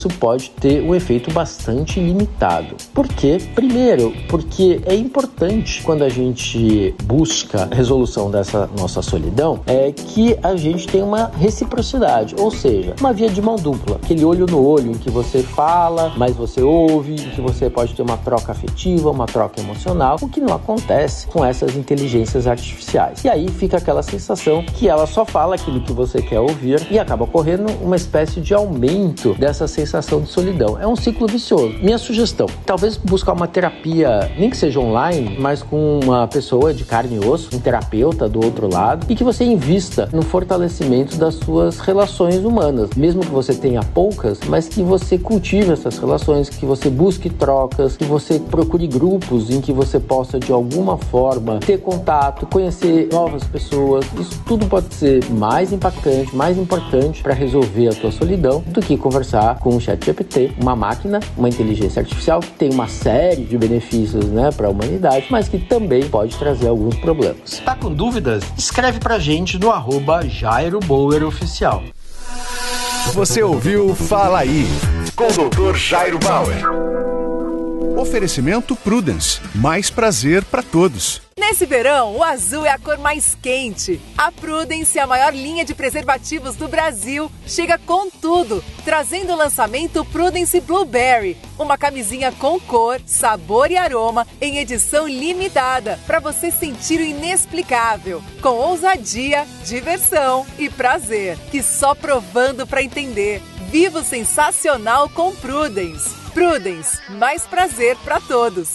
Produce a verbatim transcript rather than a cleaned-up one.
isso pode ter um efeito bastante limitado. Por quê? Primeiro, porque é importante quando a gente busca a resolução dessa nossa solidão, é que a gente tem uma reciprocidade, ou seja, uma via de mão dupla, aquele olho no olho em que você fala, mas você ouve, em que você pode ter uma troca afetiva, uma troca emocional, o que não acontece com essas inteligências artificiais. E aí fica aquela sensação que ela só fala aquilo que você quer ouvir e acaba ocorrendo uma espécie de aumento dessa sensação sensação de solidão. É um ciclo vicioso. Minha sugestão, talvez buscar uma terapia, nem que seja online, mas com uma pessoa de carne e osso, um terapeuta do outro lado, e que você invista no fortalecimento das suas relações humanas. Mesmo que você tenha poucas, mas que você cultive essas relações, que você busque trocas, que você procure grupos em que você possa, de alguma forma, ter contato, conhecer novas pessoas. Isso tudo pode ser mais impactante, mais importante para resolver a tua solidão do que conversar com o ChatGPT, uma máquina, uma inteligência artificial que tem uma série de benefícios, né, para a humanidade, mas que também pode trazer alguns problemas. Tá com dúvidas? Escreve pra gente no arroba Jairo Bauer Oficial. Você ouviu Fala Aí, com o doutor Jairo Bauer. Oferecimento Prudence, mais prazer para todos. Nesse verão, o azul é a cor mais quente. A Prudence, a maior linha de preservativos do Brasil, chega com tudo, trazendo o lançamento Prudence Blueberry, uma camisinha com cor, sabor e aroma em edição limitada, para você sentir o inexplicável, com ousadia, diversão e prazer, que só provando para entender. Viva o sensacional com Prudence. Prudence, mais prazer para todos.